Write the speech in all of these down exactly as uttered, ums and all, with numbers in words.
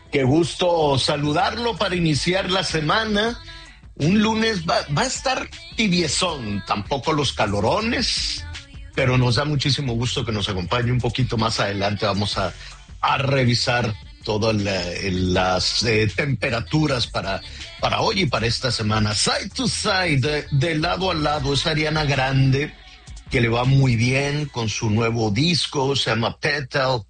Qué gusto saludarlo para iniciar la semana. Un lunes va, va a estar tibiezón, tampoco los calorones, pero nos da muchísimo gusto que nos acompañe un poquito más adelante. Vamos a, a revisar todas la, las eh, temperaturas para, para hoy y para esta semana. Side to side, de, de lado a lado, es Ariana Grande, que le va muy bien con su nuevo disco, se llama Petal,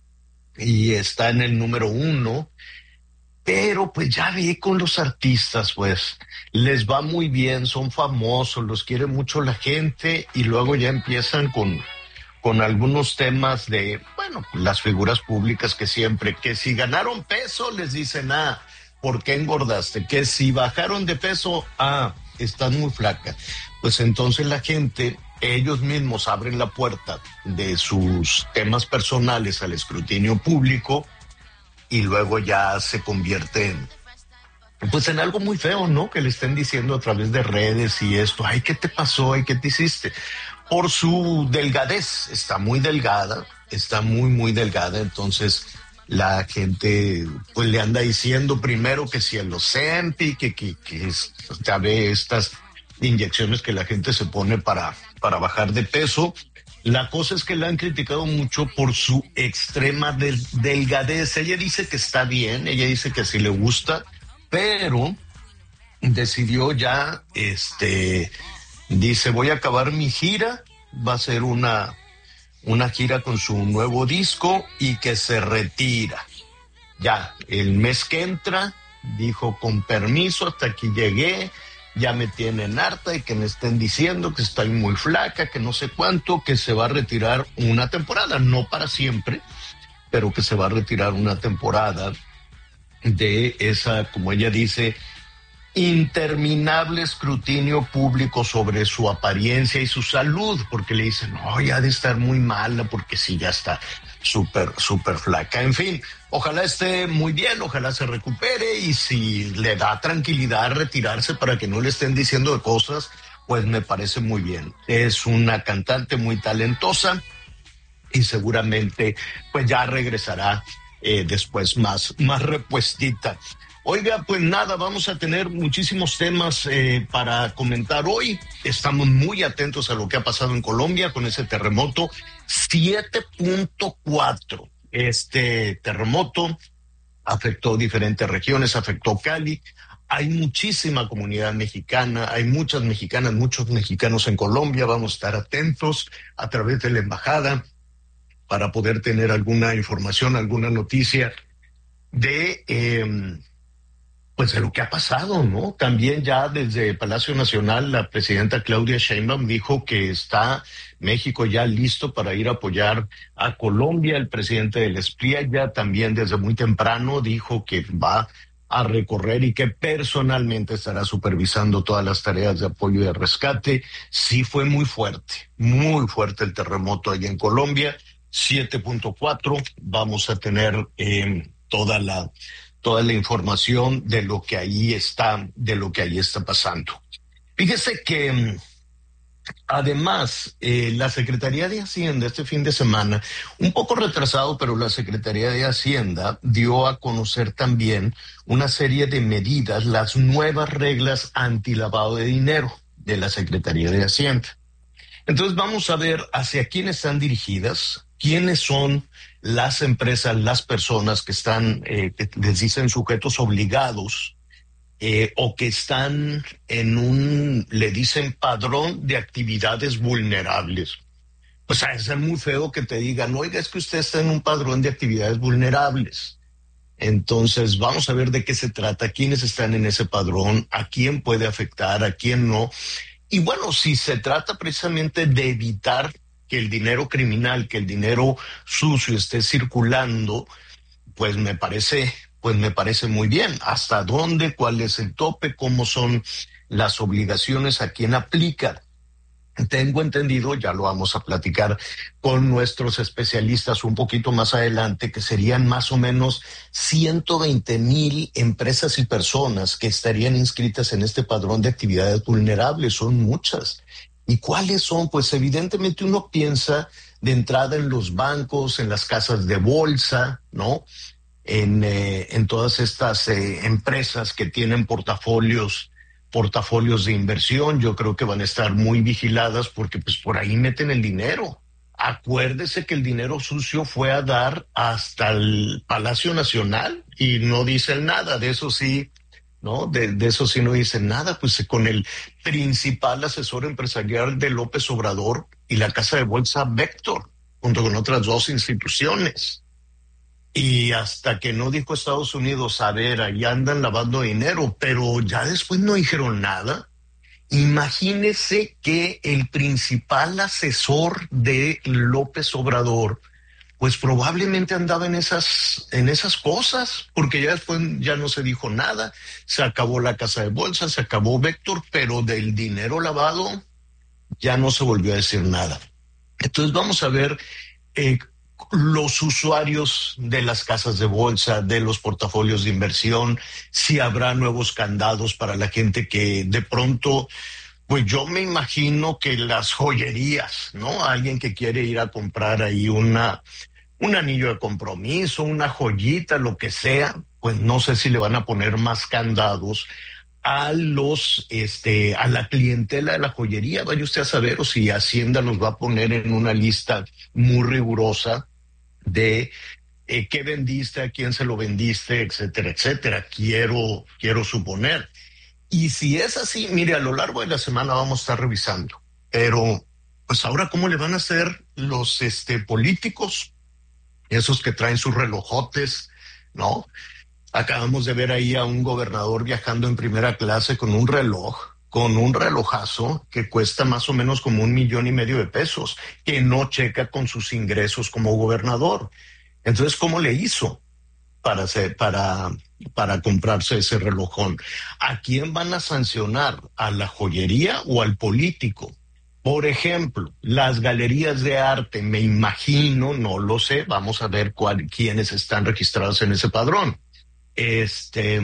y está en el número uno. Pero pues ya ve con los artistas, pues les va muy bien, son famosos, los quiere mucho la gente y luego ya empiezan con, con algunos temas de, bueno, las figuras públicas que siempre, que si ganaron peso les dicen, ah, ¿por qué engordaste? Que si bajaron de peso, ah, estás muy flaca. Pues entonces la gente, ellos mismos abren la puerta de sus temas personales al escrutinio público y luego ya se convierte en, pues en algo muy feo, ¿no? Que le estén diciendo a través de redes y esto, ay, ¿qué te pasó? Ay, ¿qué te hiciste? Por su delgadez, está muy delgada, está muy, muy delgada, entonces la gente pues le anda diciendo primero que si el Ozempic, que, que, que es, ya ve estas inyecciones que la gente se pone para, para bajar de peso. La cosa es que la han criticado mucho por su extrema del, delgadez. Ella dice que está bien, ella dice que sí le gusta, pero decidió ya, este, dice, voy a acabar mi gira, va a ser una, una gira con su nuevo disco y que se retira. Ya, el mes que entra, dijo, con permiso, hasta aquí llegué, ya me tienen harta y que me estén diciendo que estoy muy flaca, que no sé cuánto, que se va a retirar una temporada, no para siempre, pero que se va a retirar una temporada de esa, como ella dice, interminable escrutinio público sobre su apariencia y su salud, porque le dicen, no, ya ha de estar muy mala, porque sí, ya está súper, súper flaca. En fin, ojalá esté muy bien, ojalá se recupere y si le da tranquilidad retirarse para que no le estén diciendo de cosas, pues me parece muy bien. Es una cantante muy talentosa y seguramente pues ya regresará eh, después más, más repuestita. Oiga, pues nada, vamos a tener muchísimos temas eh, para comentar hoy. Estamos muy atentos a lo que ha pasado en Colombia con ese terremoto siete punto cuatro. Este terremoto afectó diferentes regiones, afectó Cali. Hay muchísima comunidad mexicana, hay muchas mexicanas, muchos mexicanos en Colombia. Vamos a estar atentos a través de la embajada para poder tener alguna información, alguna noticia de... Eh, Pues de lo que ha pasado, ¿no? También ya desde Palacio Nacional la presidenta Claudia Sheinbaum dijo que está México ya listo para ir a apoyar a Colombia. El presidente del Espría ya también desde muy temprano dijo que va a recorrer y que personalmente estará supervisando todas las tareas de apoyo y de rescate. Sí fue muy fuerte, muy fuerte el terremoto allá en Colombia, siete punto cuatro. Vamos a tener eh, toda la toda la información de lo que ahí está, de lo que ahí está pasando. Fíjese que además eh, la Secretaría de Hacienda este fin de semana, un poco retrasado, pero la Secretaría de Hacienda dio a conocer también una serie de medidas, las nuevas reglas antilavado de dinero de la Secretaría de Hacienda. Entonces vamos a ver hacia quién están dirigidas, quiénes son las empresas, las personas que están, eh, que les dicen sujetos obligados eh, o que están en un, le dicen padrón de actividades vulnerables. O sea, es muy feo que te digan, oiga, es que usted está en un padrón de actividades vulnerables. Entonces vamos a ver de qué se trata, quiénes están en ese padrón, a quién puede afectar, a quién no. Y bueno, si se trata precisamente de evitar que el dinero criminal, que el dinero sucio esté circulando, pues me parece, pues me parece muy bien. ¿Hasta dónde? ¿Cuál es el tope? ¿Cómo son las obligaciones? ¿A quién aplica? Tengo entendido, ya lo vamos a platicar con nuestros especialistas un poquito más adelante, que serían más o menos ciento veinte mil empresas y personas que estarían inscritas en este padrón de actividades vulnerables. Son muchas. ¿Y cuáles son? Pues evidentemente uno piensa de entrada en los bancos, en las casas de bolsa, ¿no? en, eh, en todas estas eh, empresas que tienen portafolios, portafolios de inversión. Yo creo que van a estar muy vigiladas porque pues por ahí meten el dinero. Acuérdese que el dinero sucio fue a dar hasta el Palacio Nacional y no dicen nada, de eso sí, ¿no? De, de eso sí no dicen nada, pues con el principal asesor empresarial de López Obrador y la casa de bolsa Vector, junto con otras dos instituciones. Y hasta que no dijo Estados Unidos, a ver, ahí andan lavando dinero, pero ya después no dijeron nada. Imagínese que el principal asesor de López Obrador, pues probablemente andaba en esas, en esas cosas, porque ya después ya no se dijo nada, se acabó la casa de bolsa, se acabó Vector, pero del dinero lavado ya no se volvió a decir nada. Entonces vamos a ver eh, los usuarios de las casas de bolsa, de los portafolios de inversión, si habrá nuevos candados para la gente que de pronto, pues yo me imagino que las joyerías, ¿no? Alguien que quiere ir a comprar ahí una, un anillo de compromiso, una joyita, lo que sea, pues no sé si le van a poner más candados a los, este, a la clientela de la joyería. Vaya usted a saber, o si Hacienda los va a poner en una lista muy rigurosa de eh, qué vendiste, a quién se lo vendiste, etcétera, etcétera. Quiero, quiero suponer. Y si es así, mire, a lo largo de la semana vamos a estar revisando. Pero, pues ahora, ¿cómo le van a hacer los este, políticos, esos que traen sus relojotes, ¿no? Acabamos de ver ahí a un gobernador viajando en primera clase con un reloj, con un relojazo que cuesta más o menos como un millón y medio de pesos, que no checa con sus ingresos como gobernador. Entonces, ¿cómo le hizo para hacer, para, para comprarse ese relojón? ¿A quién van a sancionar? ¿A la joyería o al político? Por ejemplo, las galerías de arte, me imagino, no lo sé, vamos a ver cuál, quiénes están registrados en ese padrón. Este,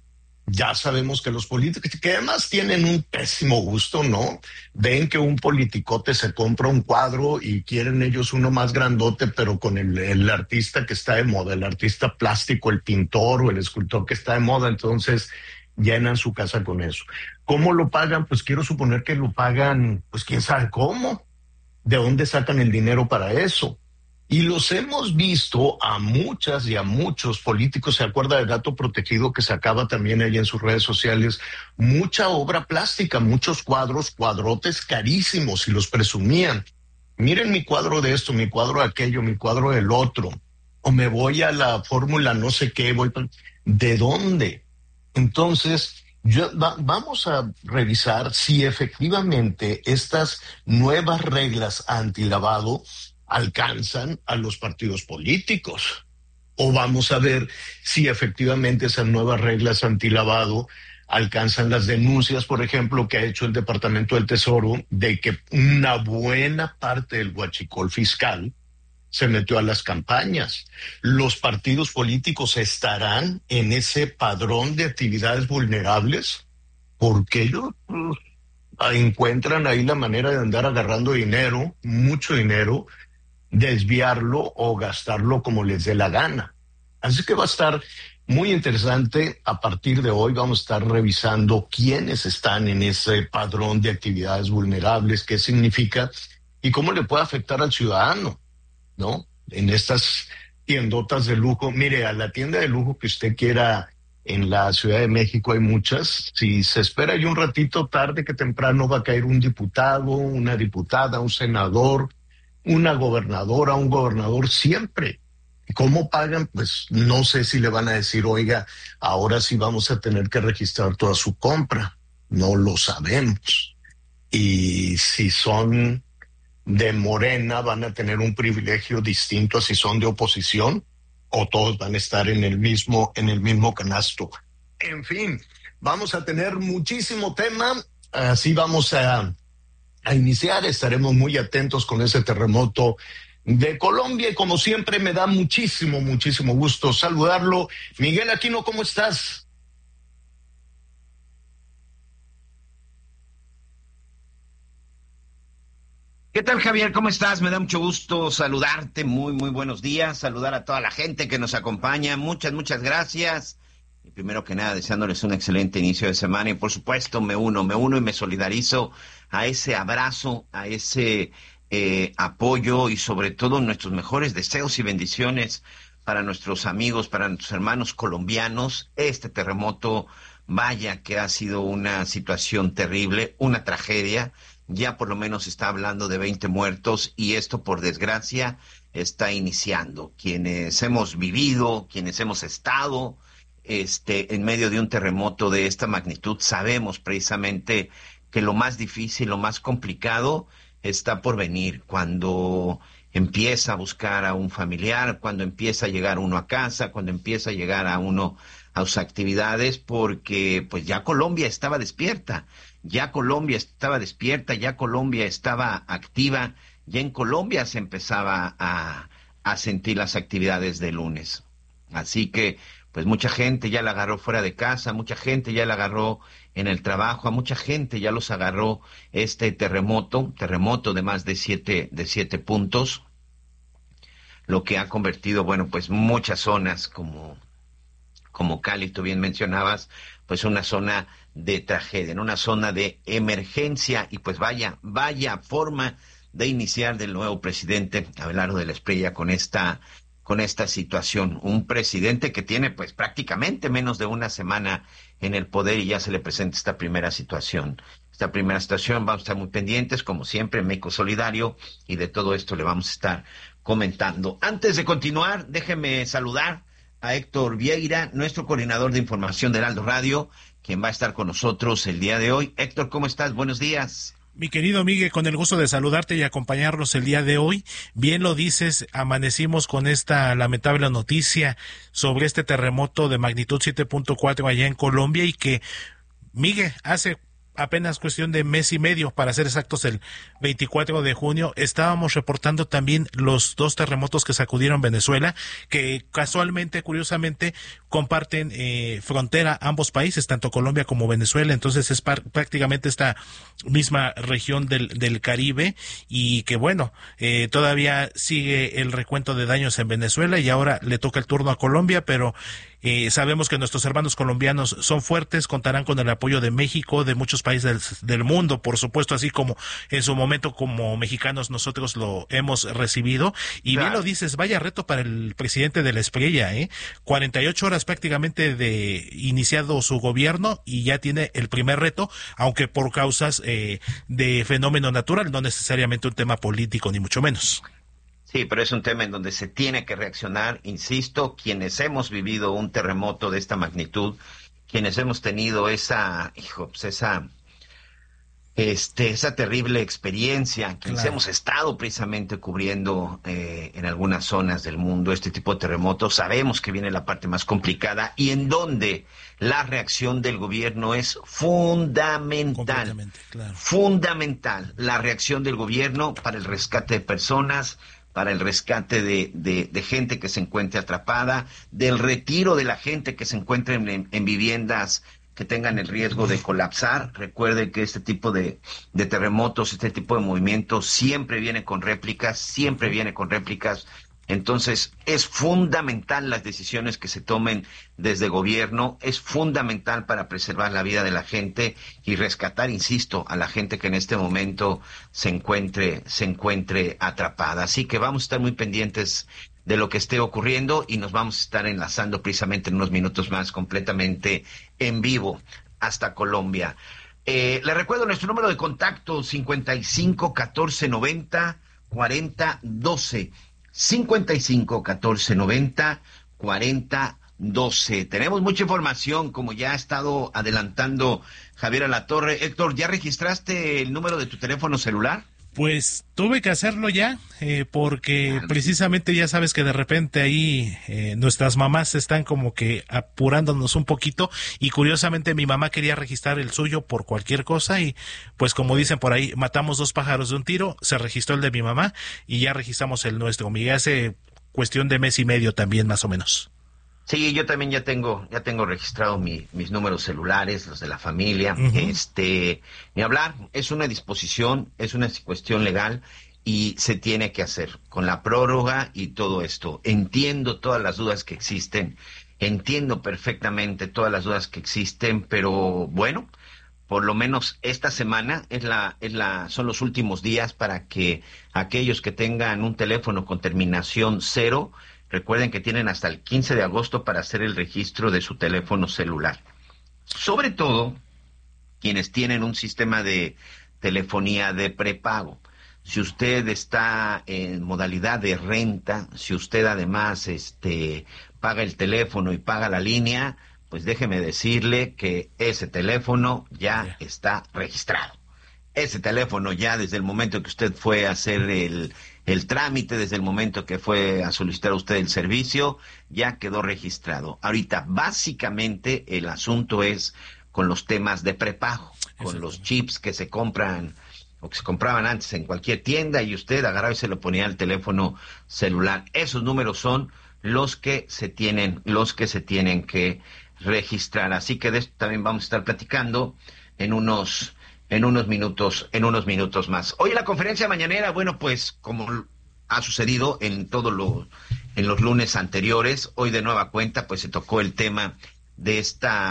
ya sabemos que los políticos, que además tienen un pésimo gusto, ¿no? Ven que un politicote se compra un cuadro y quieren ellos uno más grandote, pero con el, el artista que está de moda, el artista plástico, el pintor o el escultor que está de moda, entonces llenan su casa con eso. ¿Cómo lo pagan? Pues quiero suponer que lo pagan, pues quién sabe cómo, de dónde sacan el dinero para eso. Y los hemos visto a muchas y a muchos políticos. ¿Se acuerda del dato protegido que sacaba también ahí en sus redes sociales? Mucha obra plástica, muchos cuadros, cuadrotes carísimos, y los presumían. Miren mi cuadro de esto, mi cuadro de aquello, mi cuadro del otro. O me voy a la fórmula no sé qué, voy pa- ¿de dónde? Entonces, yo, va- vamos a revisar si efectivamente estas nuevas reglas antilavado alcanzan a los partidos políticos. O vamos a ver si efectivamente esas nuevas reglas antilavado alcanzan las denuncias, por ejemplo, que ha hecho el Departamento del Tesoro de que una buena parte del huachicol fiscal se metió a las campañas. Los partidos políticos estarán en ese padrón de actividades vulnerables porque ellos pues, encuentran ahí la manera de andar agarrando dinero, mucho dinero, desviarlo o gastarlo como les dé la gana. Así que va a estar muy interesante. A partir de hoy vamos a estar revisando quiénes están en ese padrón de actividades vulnerables, qué significa y cómo le puede afectar al ciudadano, ¿no? En estas tiendotas de lujo. Mire, a la tienda de lujo que usted quiera en la Ciudad de México hay muchas. Si se espera ahí un ratito, tarde que temprano va a caer un diputado, una diputada, un senador, una gobernadora, un gobernador siempre. ¿Cómo pagan? Pues no sé si le van a decir, oiga, ahora sí vamos a tener que registrar toda su compra. No lo sabemos. Y si son de Morena, van a tener un privilegio distinto a si son de oposición, o todos van a estar en el mismo, en el mismo canasto. En fin, vamos a tener muchísimo tema. Así vamos a a iniciar. Estaremos muy atentos con ese terremoto de Colombia y como siempre me da muchísimo, muchísimo gusto saludarlo. Miguel Aquino, ¿cómo estás? ¿Qué tal, Javier? ¿Cómo estás? Me da mucho gusto saludarte. Muy, muy buenos días. Saludar a toda la gente que nos acompaña. Muchas, muchas gracias. Y primero que nada, deseándoles un excelente inicio de semana. Y por supuesto, me uno, me uno y me solidarizo a ese abrazo, a ese eh, apoyo y sobre todo nuestros mejores deseos y bendiciones para nuestros amigos, para nuestros hermanos colombianos. Este terremoto, vaya que ha sido una situación terrible, una tragedia. Ya por lo menos se está hablando de veinte muertos y esto, por desgracia, está iniciando. Quienes hemos vivido, quienes hemos estado este, en medio de un terremoto de esta magnitud, sabemos precisamente que lo más difícil, lo más complicado está por venir. Cuando empieza a buscar a un familiar, cuando empieza a llegar uno a casa, cuando empieza a llegar a uno a sus actividades, porque pues ya Colombia estaba despierta. Ya Colombia estaba despierta, ya Colombia estaba activa, ya en Colombia se empezaba a, a sentir las actividades de lunes. Así que, pues mucha gente ya la agarró fuera de casa, mucha gente ya la agarró en el trabajo, a mucha gente ya los agarró este terremoto, terremoto de más de siete, de siete puntos, lo que ha convertido, bueno, pues muchas zonas como, como Cali, tú bien mencionabas, pues una zona de tragedia, en una zona de emergencia, y pues vaya, vaya forma de iniciar del nuevo presidente Abelardo de la Espriella con esta, con esta situación. Un presidente que tiene pues prácticamente menos de una semana en el poder y ya se le presenta esta primera situación. Esta primera situación, vamos a estar muy pendientes, como siempre, en México Solidario, y de todo esto le vamos a estar comentando. Antes de continuar, déjeme saludar a Héctor Vieira, nuestro coordinador de información de Heraldo Radio, quien va a estar con nosotros el día de hoy. Héctor, ¿cómo estás? Buenos días. Mi querido Miguel, con el gusto de saludarte y acompañarnos el día de hoy. Bien lo dices, amanecimos con esta lamentable noticia sobre este terremoto de magnitud siete punto cuatro allá en Colombia y que, Miguel, hace apenas cuestión de mes y medio, para ser exactos, el veinticuatro de junio, estábamos reportando también los dos terremotos que sacudieron Venezuela, que casualmente, curiosamente, comparten eh, frontera ambos países, tanto Colombia como Venezuela. Entonces es par- prácticamente esta misma región del, del Caribe, y que bueno, eh, todavía sigue el recuento de daños en Venezuela y ahora le toca el turno a Colombia, pero Eh, sabemos que nuestros hermanos colombianos son fuertes, contarán con el apoyo de México, de muchos países del, del mundo, por supuesto, así como en su momento como mexicanos nosotros lo hemos recibido. Y claro, bien lo dices, vaya reto para el presidente de la Espriella, ¿eh? cuarenta y ocho horas prácticamente de iniciado su gobierno y ya tiene el primer reto, aunque por causas eh, de fenómeno natural, no necesariamente un tema político, ni mucho menos. Sí, pero es un tema en donde se tiene que reaccionar, insisto, quienes hemos vivido un terremoto de esta magnitud, quienes hemos tenido esa, hijo, pues esa, este, esa terrible experiencia, quienes claro. hemos estado precisamente cubriendo eh, en algunas zonas del mundo este tipo de terremotos, sabemos que viene la parte más complicada y en donde la reacción del gobierno es fundamental, claro. fundamental, la reacción del gobierno para el rescate de personas, para el rescate de, de, de gente que se encuentre atrapada, del retiro de la gente que se encuentre en, en viviendas que tengan el riesgo de colapsar. Recuerden que este tipo de, de terremotos, este tipo de movimientos siempre viene con réplicas, siempre viene con réplicas. Entonces, es fundamental las decisiones que se tomen desde gobierno, es fundamental para preservar la vida de la gente y rescatar, insisto, a la gente que en este momento se encuentre, se encuentre atrapada. Así que vamos a estar muy pendientes de lo que esté ocurriendo y nos vamos a estar enlazando precisamente en unos minutos más completamente en vivo hasta Colombia. Eh, le recuerdo nuestro número de contacto, cincuenta y cinco, catorce, noventa, cuarenta, doce. cincuenta y cinco, catorce, noventa, cuarenta, doce. Tenemos mucha información, como ya ha estado adelantando Javier Alatorre. Héctor, ¿ya registraste el número de tu teléfono celular? Pues tuve que hacerlo ya, eh, porque claro. precisamente ya sabes que de repente ahí eh, nuestras mamás están como que apurándonos un poquito, y curiosamente mi mamá quería registrar el suyo por cualquier cosa y pues como dicen por ahí, matamos dos pájaros de un tiro, se registró el de mi mamá y ya registramos el nuestro. Me hace cuestión de mes y medio también más o menos. Sí, yo también ya tengo, ya tengo registrado mi, mis números celulares, los de la familia. Uh-huh. Este, ni hablar, es una disposición, es una cuestión legal. y se tiene que hacer con la prórroga y todo esto. Entiendo todas las dudas que existen, entiendo perfectamente todas las dudas que existen, pero bueno, por lo menos esta semana es la, es la, son los últimos días para que aquellos que tengan un teléfono con terminación cero, recuerden que tienen hasta el quince de agosto para hacer el registro de su teléfono celular. Sobre todo, quienes tienen un sistema de telefonía de prepago. Si usted está en modalidad de renta, si usted además este, paga el teléfono y paga la línea, pues déjeme decirle que ese teléfono ya está registrado. Ese teléfono ya desde el momento que usted fue a hacer el, el trámite, desde el momento que fue a solicitar a usted el servicio, ya quedó registrado. Ahorita, básicamente, el asunto es con los temas de prepago, con los chips que se compran o que se compraban antes en cualquier tienda y usted agarraba y se lo ponía al teléfono celular. Esos números son los que se tienen, los que se tienen que registrar. Así que de esto también vamos a estar platicando en unos, en unos minutos, en unos minutos más. Hoy en la conferencia mañanera, bueno, pues como ha sucedido en todos los, en los lunes anteriores, hoy de nueva cuenta, pues se tocó el tema de esta